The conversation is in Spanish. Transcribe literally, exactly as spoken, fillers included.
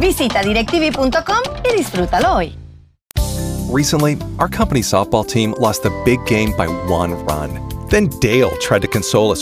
Visita directv punto com y disfrútalo hoy. Recently, our company softball team lost a big game by one run. Then Dale tried to console us